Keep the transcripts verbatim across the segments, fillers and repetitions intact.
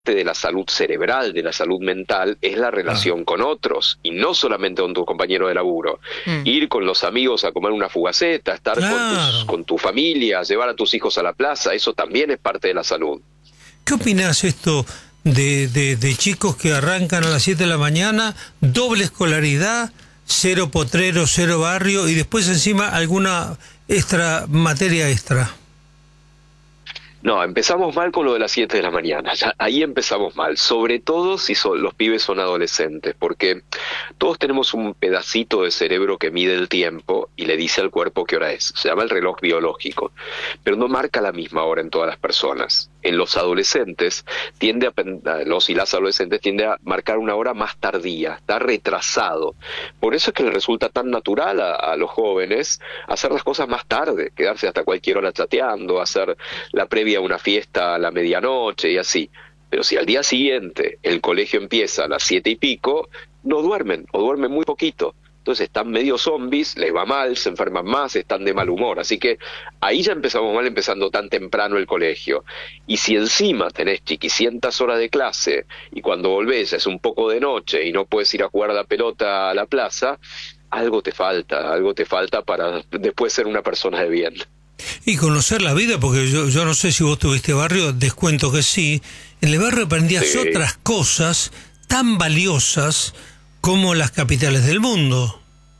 de la salud cerebral, de la salud mental, es la relación ah. con otros, y no solamente con tus compañeros de laburo. Mm. Ir con los amigos a comer una fugaceta, estar claro. con, tus, con tu familia, llevar a tus hijos a la plaza, eso también es parte de la salud. ¿Qué opinás esto de, de, de chicos que arrancan a las siete de la mañana, doble escolaridad, cero potrero, cero barrio, y después encima alguna extra materia extra? No, empezamos mal con lo de las siete de la mañana, ya, ahí empezamos mal, sobre todo si son, los pibes son adolescentes, porque todos tenemos un pedacito de cerebro que mide el tiempo y le dice al cuerpo qué hora es, se llama el reloj biológico, pero no marca la misma hora en todas las personas. En los adolescentes, tiende a, los y las adolescentes tiende a marcar una hora más tardía, está retrasado. Por eso es que les resulta tan natural a, a los jóvenes hacer las cosas más tarde, quedarse hasta cualquier hora chateando, hacer la previa a una fiesta a la medianoche y así. Pero si al día siguiente el colegio empieza a las siete y pico, no duermen, o duermen muy poquito. Entonces están medio zombies, les va mal, se enferman más, están de mal humor. Así que ahí ya empezamos mal empezando tan temprano el colegio. Y si encima tenés chiquicientas horas de clase y cuando volvés es un poco de noche y no puedes ir a jugar a la pelota a la plaza, algo te falta, algo te falta para después ser una persona de bien. Y conocer la vida, porque yo, yo no sé si vos tuviste barrio, descuento que sí. En el barrio aprendías sí. otras cosas tan valiosas como las capitales del mundo.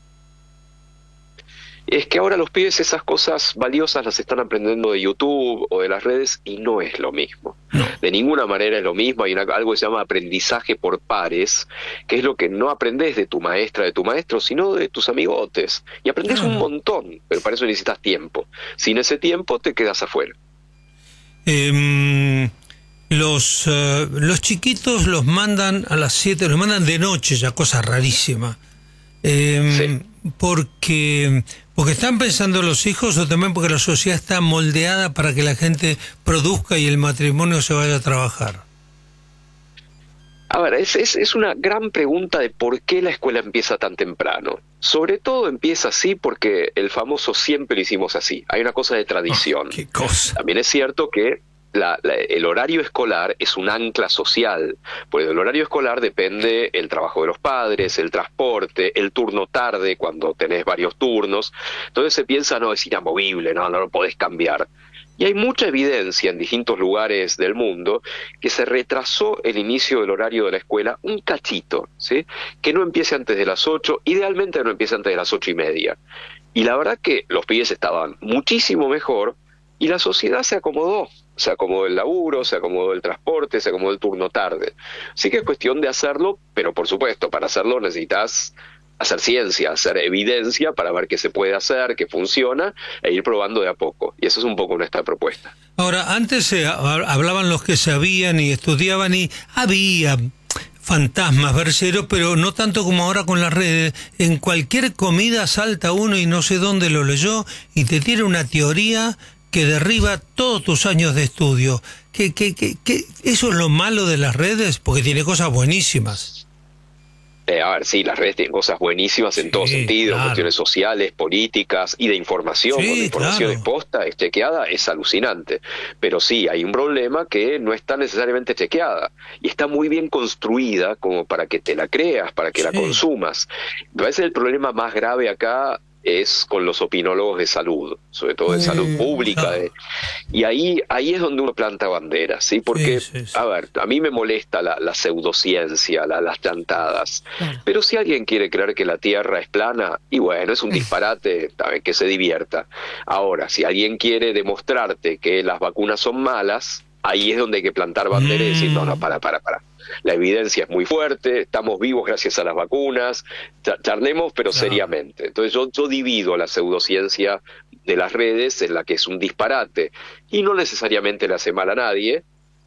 Es que ahora los pibes esas cosas valiosas las están aprendiendo de YouTube o de las redes y no es lo mismo. No. De ninguna manera es lo mismo. Hay una, algo que se llama aprendizaje por pares, que es lo que no aprendés de tu maestra, de tu maestro, sino de tus amigotes. Y aprendés ah. un montón, pero para eso necesitas tiempo. Sin ese tiempo te quedas afuera. Eh, los, uh, los chiquitos los mandan a las siete, los mandan de noche, ya cosa rarísima. Eh, sí. Porque... ¿Porque están pensando los hijos o también porque la sociedad está moldeada para que la gente produzca y el matrimonio se vaya a trabajar? A ver, es, es, es una gran pregunta de por qué la escuela empieza tan temprano. Sobre todo empieza así porque el famoso siempre lo hicimos así. Hay una cosa de tradición. Oh, ¿qué cosa? También es cierto que La, la, el horario escolar es un ancla social, porque del horario escolar depende el trabajo de los padres, el transporte, el turno tarde cuando tenés varios turnos. Entonces se piensa, no, es inamovible, no, no lo podés cambiar. Y hay mucha evidencia en distintos lugares del mundo que se retrasó el inicio del horario de la escuela un cachito, ¿sí? Que no empiece antes de las ocho, idealmente no empiece antes de las ocho y media. Y la verdad que los pibes estaban muchísimo mejor y la sociedad se acomodó. Se acomodó el laburo, se acomodó el transporte, se acomodó el turno tarde. Sí que es cuestión de hacerlo, pero por supuesto, para hacerlo necesitas hacer ciencia, hacer evidencia para ver qué se puede hacer, qué funciona, e ir probando de a poco. Y eso es un poco nuestra propuesta. Ahora, antes eh, hablaban los que sabían y estudiaban y había fantasmas, verseros, pero no tanto como ahora con las redes. En cualquier comida salta uno y no sé dónde lo leyó y te tira una teoría que derriba todos tus años de estudio. ¿Qué, qué, qué, qué? ¿Eso es lo malo de las redes? Porque tiene cosas buenísimas. Eh, a ver, sí, las redes tienen cosas buenísimas en sí, todo sentido, claro. Cuestiones sociales, políticas y de información. Sí, cuando la información claro. es posta, es chequeada, es alucinante. Pero sí, hay un problema que no está necesariamente chequeada y está muy bien construida como para que te la creas, para que sí. la consumas. A veces el problema más grave acá es con los opinólogos de salud, sobre todo de eh, salud pública, claro. de, y ahí ahí es donde uno planta banderas, ¿sí? Porque, sí, sí, sí. a ver, a mí me molesta la, la pseudociencia, la, las chantadas, claro. pero si alguien quiere creer que la Tierra es plana, y bueno, es un disparate, ¿sabes? Que se divierta. Ahora, si alguien quiere demostrarte que las vacunas son malas, ahí es donde hay que plantar banderas mm. y decir, no, no, para, para, para. La evidencia es muy fuerte, estamos vivos gracias a las vacunas, charlemos pero claro. seriamente. Entonces yo, yo divido la pseudociencia de las redes en la que es un disparate y no necesariamente le hace mal a nadie,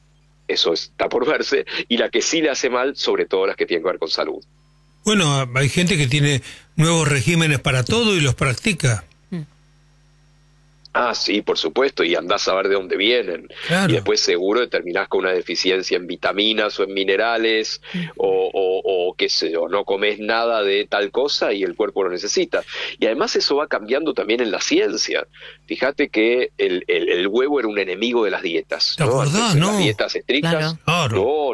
eso está por verse, y la que sí le hace mal, sobre todo las que tienen que ver con salud. Bueno, hay gente que tiene nuevos regímenes para todo y los practica. Ah, sí, por supuesto, y andás a ver de dónde vienen. Claro. Y después seguro terminás con una deficiencia en vitaminas o en minerales, o, o, o qué sé yo, no comes nada de tal cosa y el cuerpo lo necesita. Y además eso va cambiando también en la ciencia. Fíjate que el, el, el huevo era un enemigo de las dietas, ¿Te ¿no? acordás, Antes, en no? las dietas estrictas, Claro. no,